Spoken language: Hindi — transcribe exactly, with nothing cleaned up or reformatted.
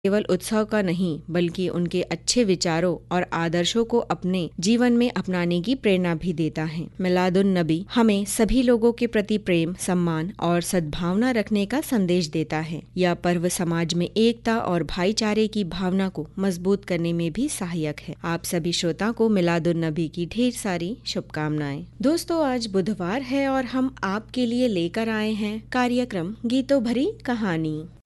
केवल उत्सव का नहीं बल्कि उनके अच्छे विचारों और आदर्शों को अपने जीवन में अपनाने की प्रेरणा भी देता है। मिलादुन नबी हमें सभी लोगों के प्रति प्रेम, सम्मान और सद्भावना रखने का संदेश देता है। यह पर्व समाज में एकता और भाईचारे की भावना को मजबूत करने में भी सहायक है। आप सभी श्रोता को मिलादुन नबी की ढेर सारी शुभकामनाएं। दोस्तों, आज बुधवार है और हम आपके लिए लेकर आए हैं कार्यक्रम गीतों भरी कहानी।